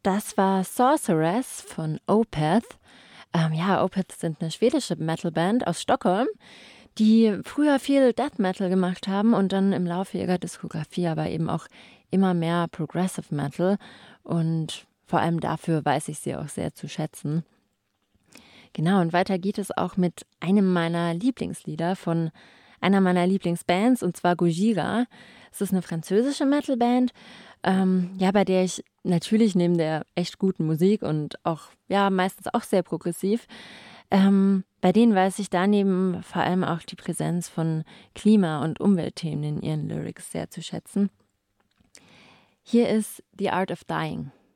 Das war Sorceress von Opeth. Opeth sind eine schwedische Metalband aus Stockholm, die früher viel Death Metal gemacht haben und dann im Laufe ihrer Diskografie aber eben auch immer mehr Progressive Metal. Und vor allem dafür weiß ich sie auch sehr zu schätzen. Genau, und weiter geht es auch mit einem meiner Lieblingslieder von einer meiner Lieblingsbands, und zwar Gojira. Es ist eine französische Metalband, bei der ich natürlich neben der echt guten Musik und auch, meistens auch sehr progressiv, bei denen weiß ich daneben vor allem auch die Präsenz von Klima- und Umweltthemen in ihren Lyrics sehr zu schätzen. Hier ist The Art of Dying.